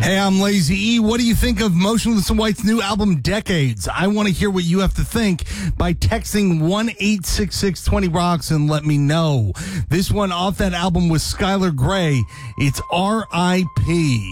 Hey, I'm Lazy E. What do you think of Motionless in White's new album, Decades? I want to hear what you have to think by texting 1-866-20-ROCKS and let me know. This one off that album with Skylar Grey. It's R.I.P.